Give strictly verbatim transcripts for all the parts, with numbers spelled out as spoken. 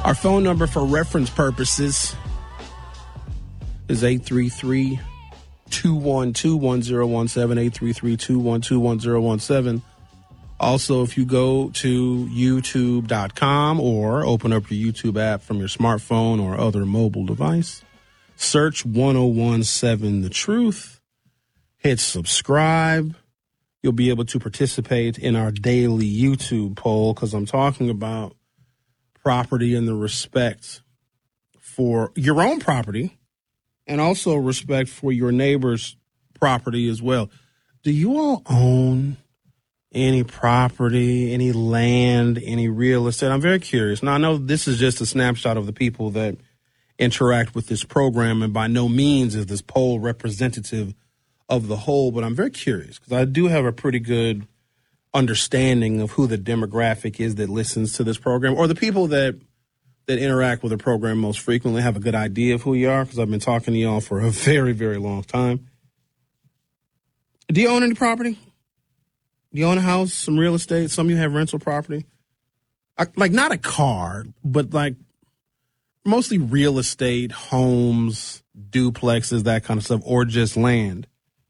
Our phone number for reference purposes is eight three three, two one two, one zero one seven, eight three three, two one two, one zero one seven. Also, if you go to youtube dot com or open up your YouTube app from your smartphone or other mobile device, search ten seventeen The Truth, hit subscribe. You'll be able to participate in our daily YouTube poll because I'm talking about property and the respect for your own property and also respect for your neighbor's property as well. Do you all own any property, any land, any real estate? I'm very curious. Now, I know this is just a snapshot of the people that interact with this program, and by no means is this poll representative of the whole, but I'm very curious because I do have a pretty good understanding of who the demographic is that listens to this program, or the people that that interact with the program most frequently have a good idea of who you are because I've been talking to y'all for a very, very long time. Do you own any property? Do you own a house, some real estate? Some of you have rental property. I, like not a car, but like mostly real estate, homes, duplexes, that kind of stuff, or just land.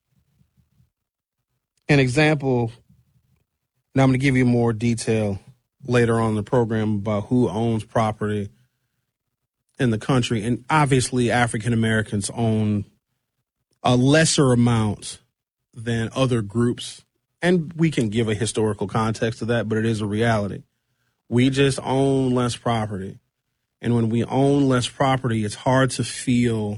An example, now I'm going to give you more detail later on in the program about who owns property in the country. And obviously African Americans own a lesser amount than other groups. And we can give a historical context to that, but it is a reality. We just own less property. And when we own less property, it's hard to feel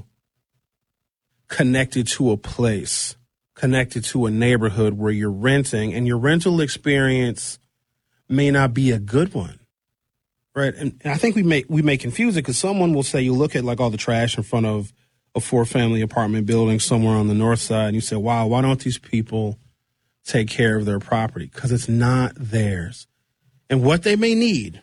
connected to a place, connected to a neighborhood where you're renting, and your rental experience may not be a good one, right? And, and I think we may we may confuse it because someone will say, you look at like all the trash in front of a four-family apartment building somewhere on the north side, and you say, wow, why don't these people take care of their property? Because it's not theirs. And what they may need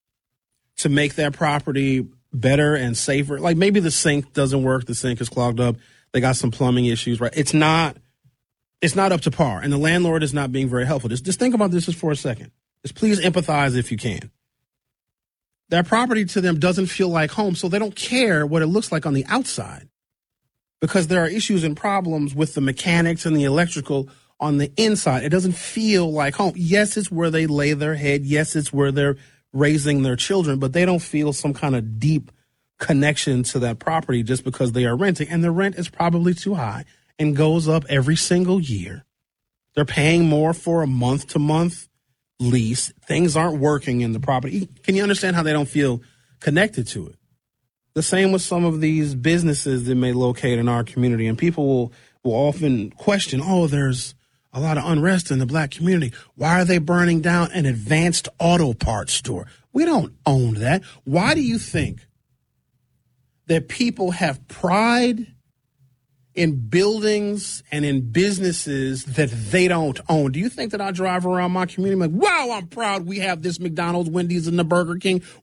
to make that property better and safer, like maybe the sink doesn't work, the sink is clogged up, they got some plumbing issues, right? It's not it's not up to par, and the landlord is not being very helpful. Just, just think about this just for a second. Just please empathize if you can. That property to them doesn't feel like home, so they don't care what it looks like on the outside because there are issues and problems with the mechanics and the electrical on the inside. It doesn't feel like home. Yes, it's where they lay their head. Yes, it's where they're raising their children, but they don't feel some kind of deep connection to that property just because they are renting. And the rent is probably too high and goes up every single year. They're paying more for a month-to-month lease. Things aren't working in the property. Can you understand how they don't feel connected to it? The same with some of these businesses that may locate in our community, and people will, will often question, oh, there's a lot of unrest in the black community. Why are they burning down an Advanced Auto Parts store? We don't own that. Why do you think that people have pride in buildings and in businesses that they don't own? Do you think that I drive around my community like, wow, I'm proud we have this McDonald's, Wendy's, and the Burger King?